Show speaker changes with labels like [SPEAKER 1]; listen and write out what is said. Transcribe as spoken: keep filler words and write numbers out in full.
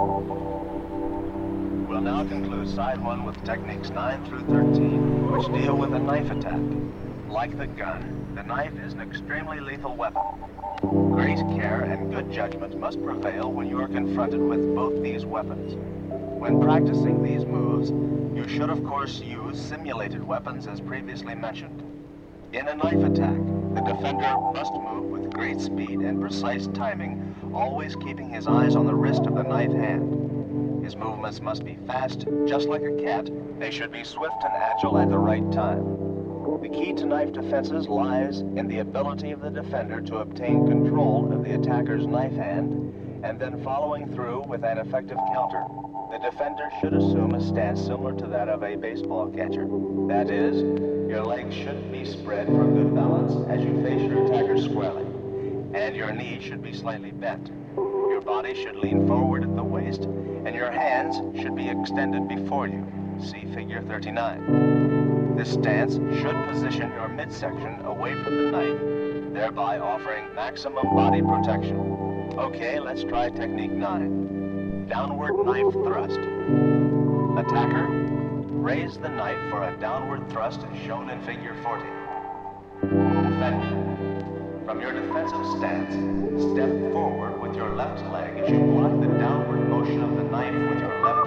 [SPEAKER 1] We'll now conclude side one with techniques nine through thirteen, which deal with a knife attack. Like the gun, the knife is an extremely lethal weapon. Great care and good judgment must prevail when you are confronted with both these weapons. When practicing these moves, you should of course use simulated weapons as previously mentioned. In a knife attack, the defender must move with great speed and precise timing, always keeping his eyes on the wrist of the knife hand. His movements must be fast, just like a cat. They should be swift and agile at the right time. The key to knife defenses lies in the ability of the defender to obtain control of the attacker's knife hand and then following through with an effective counter. The defender should assume a stance similar to that of a baseball catcher. That is, your legs should be spread for good balance as you face your attacker squarely, and your knees should be slightly bent. Your body should lean forward at the waist, and your hands should be extended before you. See figure thirty-nine. This stance should position your midsection away from the knife, thereby offering maximum body protection. Okay, let's try technique nine. Downward knife thrust. Attacker, raise the knife for a downward thrust as shown in figure forty. Defender, from your defensive stance, step forward with your left leg as you block the downward motion of the knife with your left